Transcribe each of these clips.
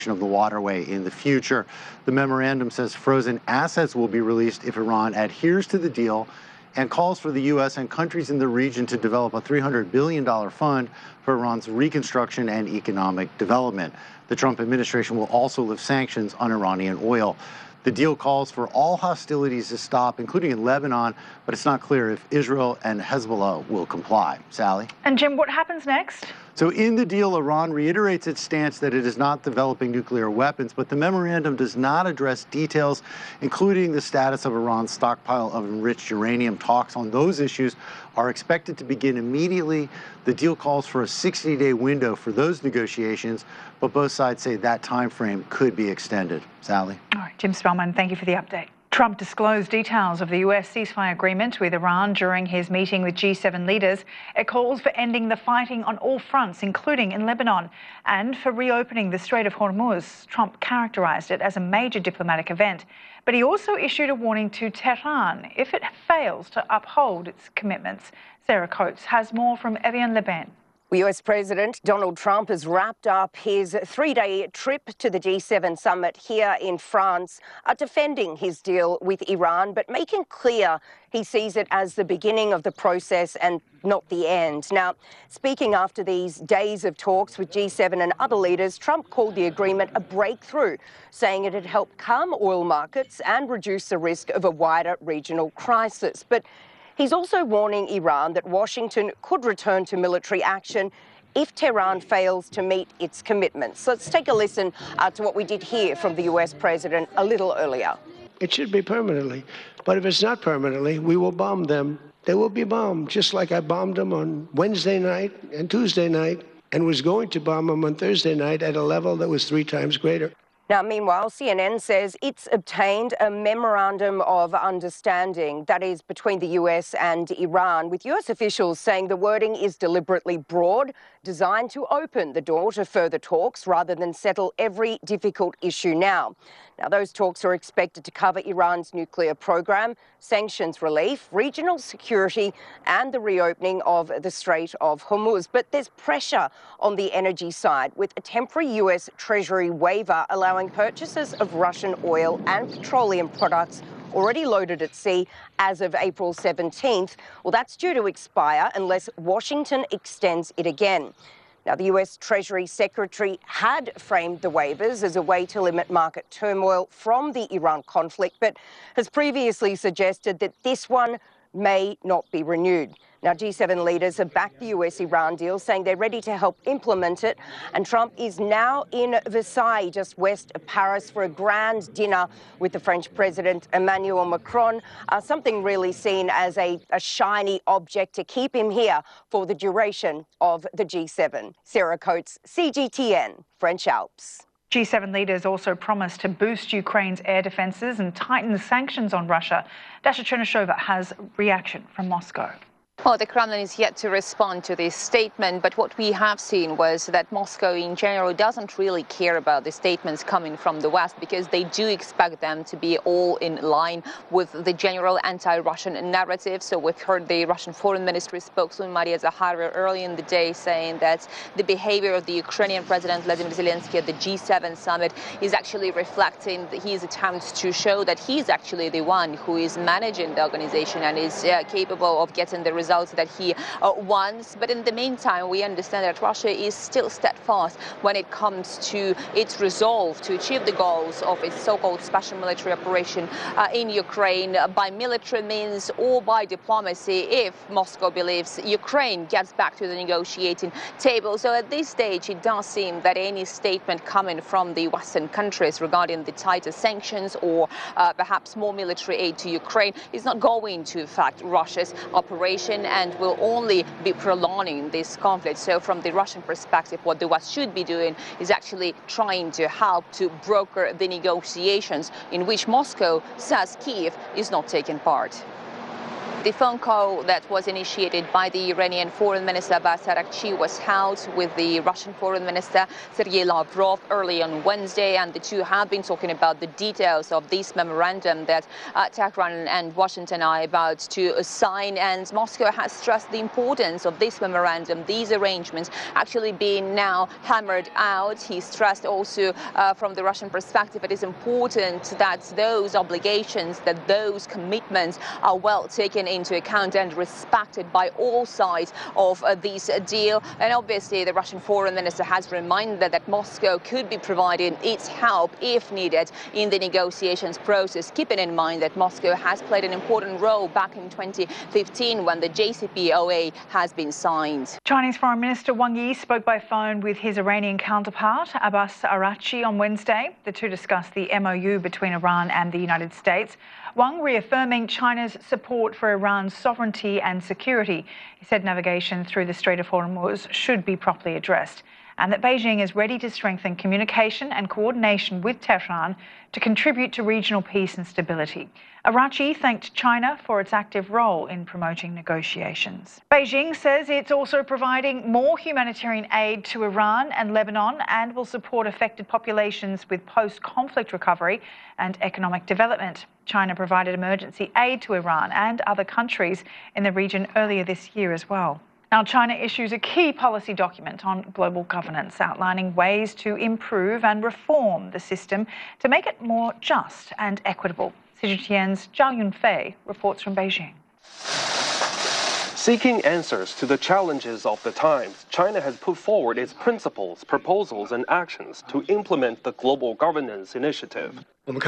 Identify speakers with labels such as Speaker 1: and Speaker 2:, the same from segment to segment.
Speaker 1: of the waterway in the future. The memorandum says frozen assets will be released if Iran adheres to the deal and calls for the U.S. and countries in the region to develop a $300 billion fund for Iran's reconstruction and economic development. The Trump administration will also lift sanctions on Iranian oil. The deal calls for all hostilities to stop, including in Lebanon, but it's not clear if Israel and Hezbollah will comply. Sally?
Speaker 2: And Jim, what happens next?
Speaker 1: So in the deal, Iran reiterates its stance that it is not developing nuclear weapons, but the memorandum does not address details, including the status of Iran's stockpile of enriched uranium. Talks on those issues are expected to begin immediately. The deal calls for a 60-day window for those negotiations, but both sides say that time frame could be extended. Sally?
Speaker 2: All right, Jim Spellman, thank you for the update. Trump disclosed details of the US ceasefire agreement with Iran during his meeting with G7 leaders. It calls for ending the fighting on all fronts, including in Lebanon, and for reopening the Strait of Hormuz. Trump characterized it as a major diplomatic event, but he also issued a warning to Tehran if it fails to uphold its commitments. Sarah Coates has more from Evian Leban.
Speaker 3: US President Donald Trump has wrapped up his three-day trip to the G7 summit here in France, defending his deal with Iran, but making clear he sees it as the beginning of the process and not the end. Now, speaking after these days of talks with G7 and other leaders, Trump called the agreement a breakthrough, saying it had helped calm oil markets and reduce the risk of a wider regional crisis. But he's also warning Iran that Washington could return to military action if Tehran fails to meet its commitments. So let's take a listen to what we did hear from the US president a little earlier.
Speaker 4: It should be permanently. But if it's not permanently, we will bomb them. They will be bombed, just like I bombed them on Wednesday night and Tuesday night and was going to bomb them on Thursday night at a level that was 3 times greater.
Speaker 3: Now, meanwhile, CNN says it's obtained a memorandum of understanding, that is, between the US and Iran, with US officials saying the wording is deliberately broad, designed to open the door to further talks rather than settle every difficult issue now. Now, those talks are expected to cover Iran's nuclear program, sanctions relief, regional security, and the reopening of the Strait of Hormuz. But there's pressure on the energy side, with a temporary US Treasury waiver allowing purchases of Russian oil and petroleum products already loaded at sea as of April 17th. Well, that's due to expire unless Washington extends it again. Now, the US Treasury Secretary had framed the waivers as a way to limit market turmoil from the Iran conflict, but has previously suggested that this one may not be renewed. Now, G7 leaders have backed the US-Iran deal, saying they're ready to help implement it. And Trump is now in Versailles, just west of Paris, for a grand dinner with the French President Emmanuel Macron, something really seen as a shiny object to keep him here for the duration of the G7. Sarah Coates, CGTN, French Alps.
Speaker 2: G7 leaders also promised to boost Ukraine's air defences and tighten the sanctions on Russia. Dasha Chernyshova has reaction from Moscow.
Speaker 5: Well, the Kremlin is yet to respond to this statement, but what we have seen was that Moscow in general doesn't really care about the statements coming from the West, because they do expect them to be all in line with the general anti-Russian narrative. So we've heard the Russian Foreign Ministry spokeswoman Maria Zakharova early in the day saying that the behavior of the Ukrainian President Vladimir Zelensky at the G7 summit is actually reflecting his attempts to show that he's actually the one who is managing the organization and is capable of getting the results that he wants. But in the meantime, we understand that Russia is still steadfast when it comes to its resolve to achieve the goals of its so-called special military operation in Ukraine by military means or by diplomacy, if Moscow believes Ukraine gets back to the negotiating table. So at this stage, it does seem that any statement coming from the Western countries regarding the tighter sanctions or perhaps more military aid to Ukraine is not going to affect Russia's operation and will only be prolonging this conflict. So from the Russian perspective, what the West should be doing is actually trying to help to broker the negotiations in which Moscow says Kyiv is not taking part. The phone call that was initiated by the Iranian Foreign Minister Abbas Araghchi was held with the Russian Foreign Minister Sergei Lavrov early on Wednesday, and the two have been talking about the details of this memorandum that Tehran and Washington are about to sign. And Moscow has stressed the importance of this memorandum, these arrangements actually being now hammered out. He stressed also from the Russian perspective it is important that those obligations, that those commitments are well taken into account and respected by all sides of this deal. And obviously the Russian foreign minister has reminded that Moscow could be providing its help if needed in the negotiations process, keeping in mind that Moscow has played an important role back in 2015 when the JCPOA has been signed.
Speaker 2: Chinese Foreign Minister Wang Yi spoke by phone with his Iranian counterpart Abbas Araghchi on Wednesday. The two discussed the MOU between Iran and the United States. Wang reaffirming China's support for Iran's sovereignty and security. He said navigation through the Strait of Hormuz should be properly addressed, and that Beijing is ready to strengthen communication and coordination with Tehran to contribute to regional peace and stability. Araghchi thanked China for its active role in promoting negotiations. Beijing says it's also providing more humanitarian aid to Iran and Lebanon and will support affected populations with post-conflict recovery and economic development. China provided emergency aid to Iran and other countries in the region earlier this year as well. Now, China issues a key policy document on global governance, outlining ways to improve and reform the system to make it more just and equitable. CGTN's Zhao Yunfei reports from Beijing.
Speaker 6: Seeking answers to the challenges of the times, China has put forward its principles, proposals, and actions to implement the Global Governance Initiative.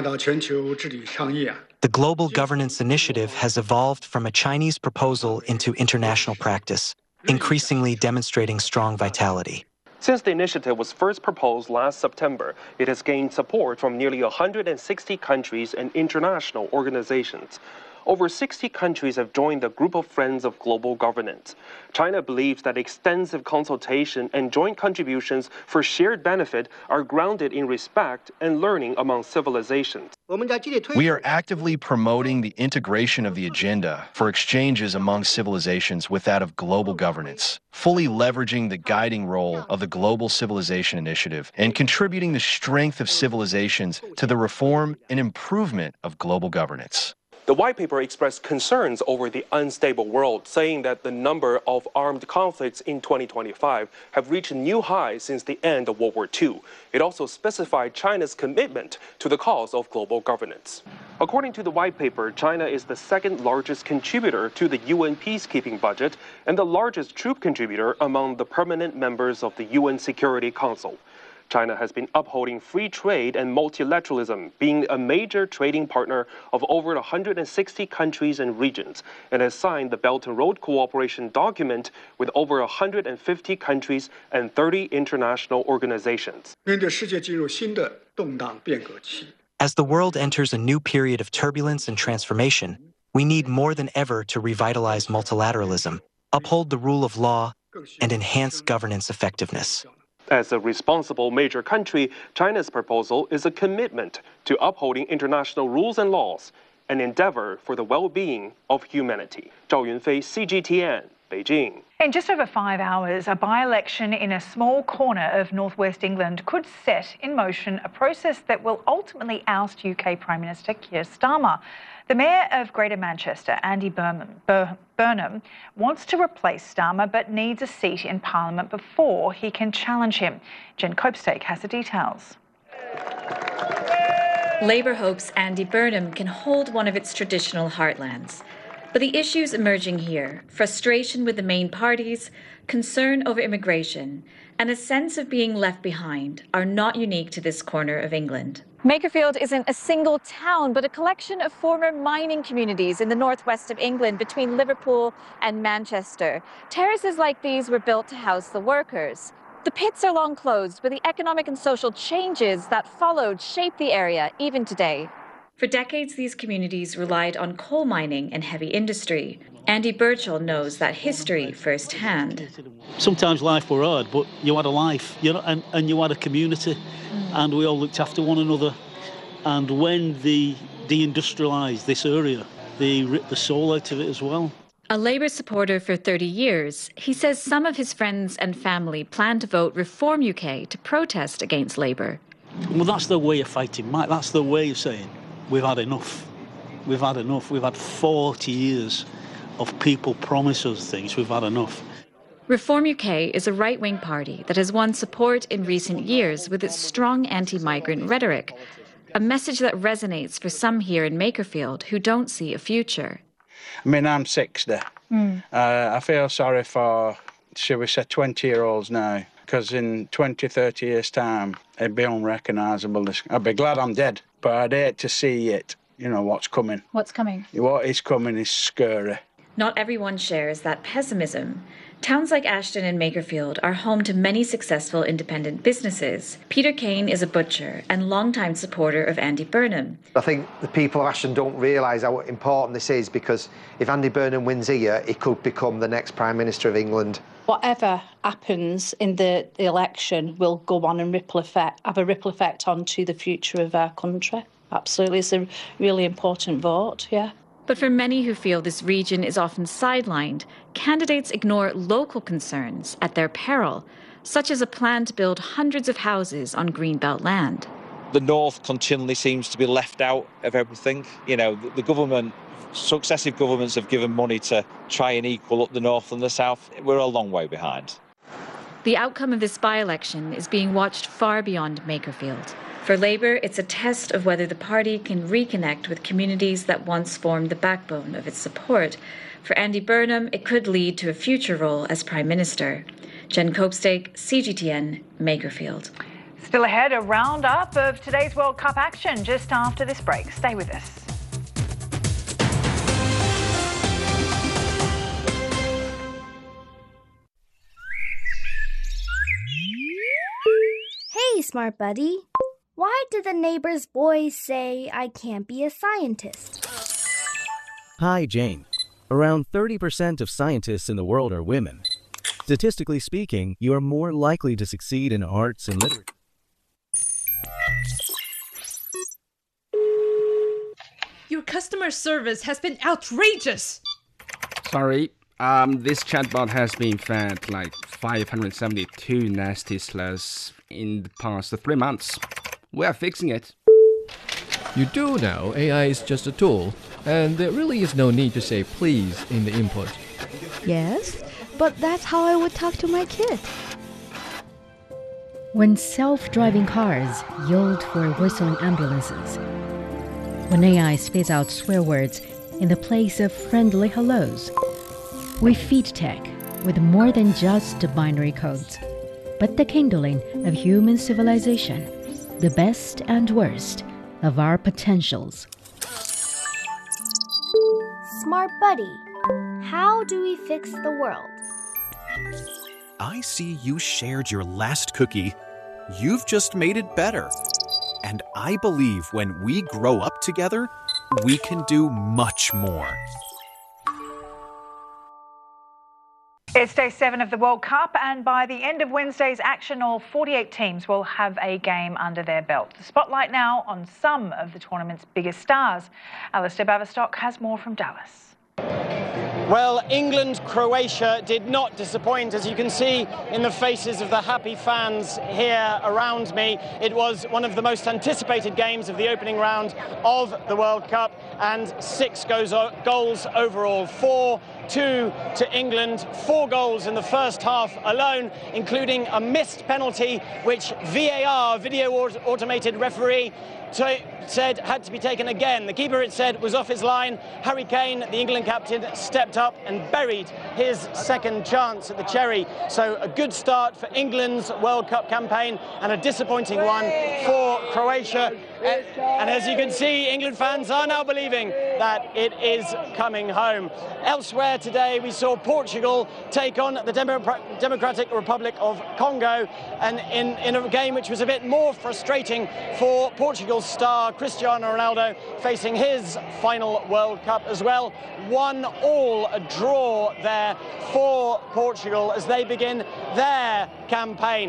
Speaker 7: The Global Governance Initiative has evolved from a Chinese proposal into international practice, increasingly demonstrating strong vitality.
Speaker 6: Since the initiative was first proposed last September, it has gained support from nearly 160 countries and international organizations. Over 60 countries have joined the Group of Friends of Global Governance. China believes that extensive consultation and joint contributions for shared benefit are grounded in respect and learning among civilizations.
Speaker 8: We are actively promoting the integration of the agenda for exchanges among civilizations with that of global governance, fully leveraging the guiding role of the Global Civilization Initiative and contributing the strength of civilizations to the reform and improvement of global governance.
Speaker 6: The white paper expressed concerns over the unstable world, saying that the number of armed conflicts in 2025 have reached new highs since the end of World War II. It also specified China's commitment to the cause of global governance. According to the white paper, China is the second largest contributor to the UN peacekeeping budget and the largest troop contributor among the permanent members of the UN Security Council. China has been upholding free trade and multilateralism, being a major trading partner of over 160 countries and regions, and has signed the Belt and Road Cooperation document with over 150 countries and 30 international organizations.
Speaker 7: As the world enters a new period of turbulence and transformation, we need more than ever to revitalize multilateralism, uphold the rule of law, and enhance governance effectiveness.
Speaker 6: As a responsible major country, China's proposal is a commitment to upholding international rules and laws, an endeavor for the well-being of humanity. Zhao Yunfei, CGTN, Beijing.
Speaker 2: In just over 5 hours, a by-election in a small corner of northwest England could set in motion a process that will ultimately oust UK Prime Minister Keir Starmer. The Mayor of Greater Manchester, Andy Burnham, wants to replace Starmer but needs a seat in Parliament before he can challenge him. Jen Copestake has the details.
Speaker 9: Labour hopes Andy Burnham can hold one of its traditional heartlands. But the issues emerging here, frustration with the main parties, concern over immigration, and a sense of being left behind, are not unique to this corner of England.
Speaker 10: Makerfield isn't a single town, but a collection of former mining communities in the northwest of England between Liverpool and Manchester. Terraces like these were built to house the workers. The pits are long closed, but the economic and social changes that followed shape the area even today.
Speaker 9: For decades, these communities relied on coal mining and heavy industry. Andy Birchall knows that history firsthand.
Speaker 11: Sometimes life were hard, but you had a life, and you had a community, and we all looked after one another. And when they deindustrialised this area, they rip the soul out of it as well.
Speaker 9: A Labour supporter for 30 years, he says some of his friends and family plan to vote Reform UK to protest against Labour.
Speaker 11: Well, that's their way of fighting back. That's their way of saying, we've had enough. We've had enough. We've had 40 years of people promise us things. We've had enough.
Speaker 9: Reform UK is a right-wing party that has won support in recent years with its strong anti-migrant rhetoric, a message that resonates for some here in Makerfield who don't see a future.
Speaker 12: I mean, I'm 60. I feel sorry for, shall we say, 20-year-olds now, because in 20, 30 years' time, it'd be unrecognisable. I'd be glad I'm dead, but I'd hate to see it, you know, what's coming.
Speaker 9: What's coming?
Speaker 12: What is coming is scary.
Speaker 9: Not everyone shares that pessimism. Towns like Ashton and Makerfield are home to many successful independent businesses. Peter Kane is a butcher and longtime supporter of Andy Burnham.
Speaker 13: I think the people of Ashton don't realise how important this is, because if Andy Burnham wins here, he could become the next Prime Minister of England.
Speaker 14: Whatever happens in the election will go on and have a ripple effect onto the future of our country. Absolutely, it's a really important vote, yeah.
Speaker 9: But for many who feel this region is often sidelined, candidates ignore local concerns at their peril, such as a plan to build hundreds of houses on Greenbelt land.
Speaker 15: The North continually seems to be left out of everything. You know, the government, successive governments have given money to try and equal up the North and the South. We're a long way behind.
Speaker 9: The outcome of this by-election is being watched far beyond Makerfield. For Labour, it's a test of whether the party can reconnect with communities that once formed the backbone of its support. For Andy Burnham, it could lead to a future role as Prime Minister. Jen Copestake, CGTN, Makerfield.
Speaker 2: Still ahead, a roundup of today's World Cup action just after this break. Stay with us.
Speaker 16: Hey, smart buddy. Why do the neighbor's boys say I can't be a scientist?
Speaker 17: Hi, Jane. Around 30% of scientists in the world are women. Statistically speaking, you are more likely to succeed in arts and literature.
Speaker 18: Your customer service has been outrageous!
Speaker 19: Sorry, this chatbot has been fed like 572 nasty slurs in the past 3 months. We're fixing it.
Speaker 20: You do know AI is just a tool, and there really is no need to say please in the input.
Speaker 21: Yes, but that's how I would talk to my kid. When self-driving cars yield for whistling ambulances. When AI spits out swear words in the place of friendly hellos. We feed tech with more than just binary codes, but the kindling of human civilization. The best and worst of our potentials.
Speaker 16: Smart buddy, how do we fix the world?
Speaker 22: I see you shared your last cookie. You've just made it better. And I believe when we grow up together, we can do much more.
Speaker 2: It's day 7 of the World Cup, and by the end of Wednesday's action, all 48 teams will have a game under their belt. The spotlight now on some of the tournament's biggest stars. Alistair Baverstock has more from Dallas.
Speaker 23: Well, England-Croatia did not disappoint, as you can see in the faces of the happy fans here around me. It was one of the most anticipated games of the opening round of the World Cup, and 6 goals overall. 4-2 to England, 4 goals in the first half alone, including a missed penalty, which VAR, video automated referee, said had to be taken again. The keeper, it said, was off his line. Harry Kane, the England captain, stepped up and buried his second chance at the Cherry. So a good start for England's World Cup campaign and a disappointing one for Croatia. And as you can see, England fans are now believing that it is coming home. Elsewhere today, we saw Portugal take on the Democratic Republic of Congo, and in a game which was a bit more frustrating for Portugal's star Cristiano Ronaldo, facing his final World Cup as well. 1-1, a draw there for Portugal as they begin their campaign.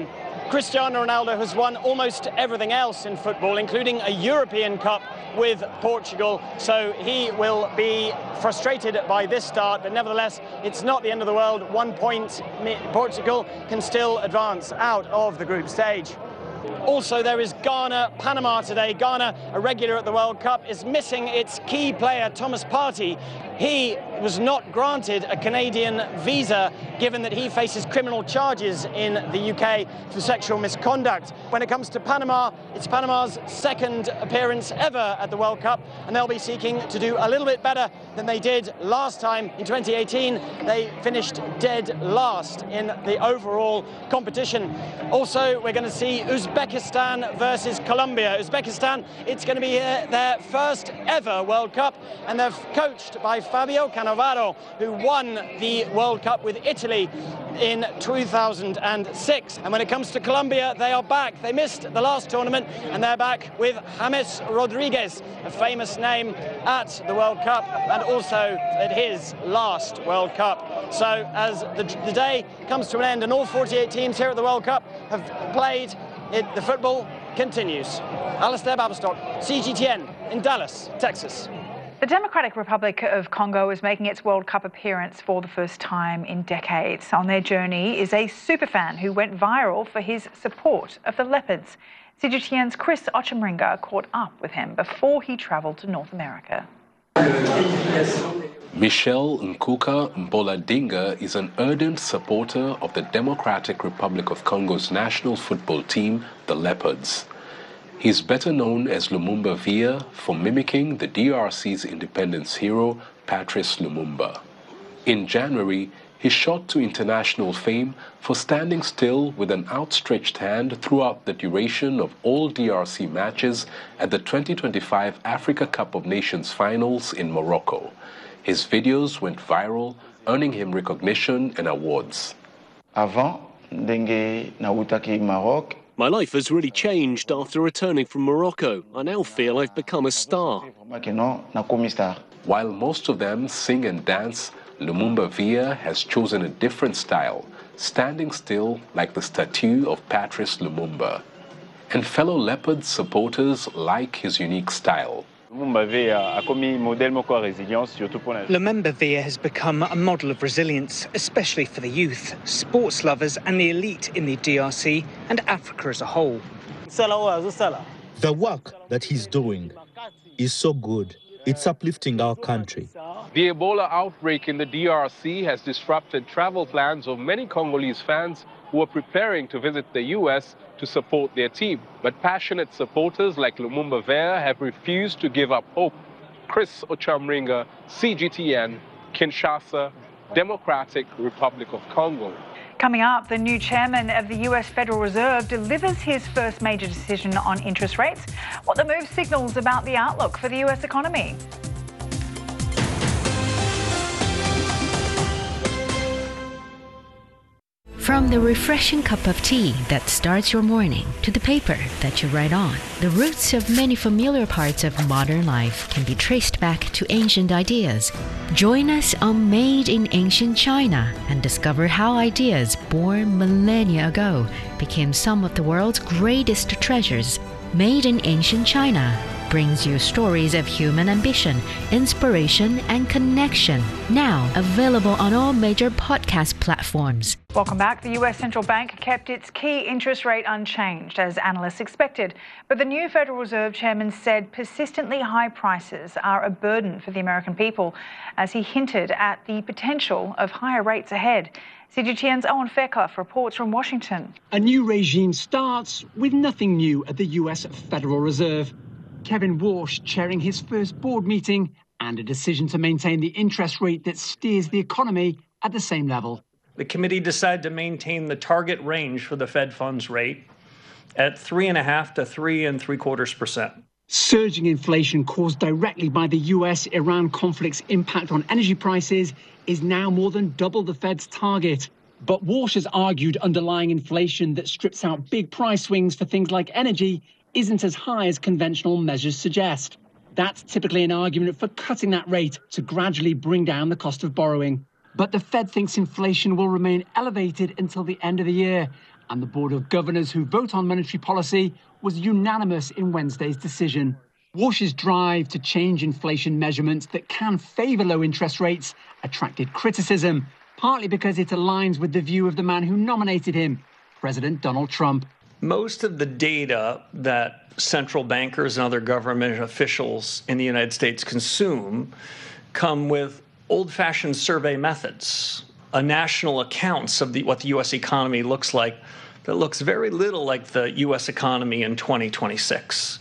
Speaker 23: Cristiano Ronaldo has won almost everything else in football, including a European Cup with Portugal, so he will be frustrated by this start, but nevertheless, it's not the end of the world. 1 point, Portugal can still advance out of the group stage. Also, there is Ghana-Panama today. Ghana, a regular at the World Cup, is missing its key player, Thomas Partey. He was not granted a Canadian visa, given that he faces criminal charges in the UK for sexual misconduct. When it comes to Panama, it's Panama's second appearance ever at the World Cup, and they'll be seeking to do a little bit better than they did last time. In 2018, they finished dead last in the overall competition. Also, we're going to see Uzbekistan versus Colombia. Uzbekistan, it's going to be their first ever World Cup, and they're coached by Fabio Cannavaro, who won the World Cup with Italy in 2006. And when it comes to Colombia, they are back. They missed the last tournament, and they're back with James Rodriguez, a famous name at the World Cup and also at his last World Cup. So as the day comes to an end and all 48 teams here at the World Cup have played, the football continues. Alistair Baberstock, CGTN in Dallas, Texas.
Speaker 2: The Democratic Republic of Congo is making its World Cup appearance for the first time in decades. On their journey is a superfan who went viral for his support of the Leopards. CGTN's Chris Ochemringa caught up with him before he travelled to North America.
Speaker 1: Michel Nkuka Mboladinga is an ardent supporter of the Democratic Republic of Congo's national football team, the Leopards. He's better known as Lumumba Via for mimicking the DRC's independence hero, Patrice Lumumba. In January, he shot to international fame for standing still with an outstretched hand throughout the duration of all DRC matches at the 2025 Africa Cup of Nations finals in Morocco. His videos went viral, earning him recognition and awards.
Speaker 3: My life has really changed after returning from Morocco. I now feel I've become a star.
Speaker 1: While most of them sing and dance, Lumumba Via has chosen a different style, standing still like the statue of Patrice Lumumba. And fellow Leopards supporters like his unique style.
Speaker 4: Lumumba Via has become a model of resilience, especially for the youth, sports lovers and the elite in the DRC and Africa as a whole.
Speaker 24: The work that he's doing is so good. It's uplifting our country.
Speaker 25: The Ebola outbreak in the DRC has disrupted travel plans of many Congolese fans who are preparing to visit the U.S. to support their team. But passionate supporters like Lumumba Via have refused to give up hope. Chris Ochemringa, CGTN, Kinshasa, Democratic Republic of Congo.
Speaker 2: Coming up, the new chairman of the US Federal Reserve delivers his first major decision on interest rates, what the move signals about the outlook for the US economy.
Speaker 21: From the refreshing cup of tea that starts your morning to the paper that you write on, the roots of many familiar parts of modern life can be traced back to ancient ideas. Join us on Made in Ancient China and discover how ideas born millennia ago became some of the world's greatest treasures. Made in Ancient China brings you stories of human ambition, inspiration, and connection. Now available on all major podcast platforms.
Speaker 2: Welcome back. The US Central Bank kept its key interest rate unchanged, as analysts expected. But the new Federal Reserve chairman said persistently high prices are a burden for the American people, as he hinted at the potential of higher rates ahead. CGTN's Owen Fairclough reports from Washington.
Speaker 26: A new regime starts with nothing new at the US Federal Reserve. Kevin Warsh chairing his first board meeting and a decision to maintain the interest rate that steers the economy at the same level.
Speaker 27: The committee decided to maintain the target range for the Fed funds rate at 3.5% to 3.75%.
Speaker 26: Surging inflation caused directly by the US-Iran conflict's impact on energy prices is now more than double the Fed's target. But Walsh has argued underlying inflation that strips out big price swings for things like energy isn't as high as conventional measures suggest. That's typically an argument for cutting that rate to gradually bring down the cost of borrowing. But the Fed thinks inflation will remain elevated until the end of the year, And the Board of Governors who vote on monetary policy was unanimous in Wednesday's decision. Walsh's drive to change inflation measurements that can favour low interest rates attracted criticism, partly because it aligns with the view of the man who nominated him, President Donald Trump.
Speaker 27: Most of the data that central bankers and other government officials in the United States consume come with old-fashioned survey methods, a national accounts of what the U.S. economy looks like that looks very little like the U.S. economy in 2026.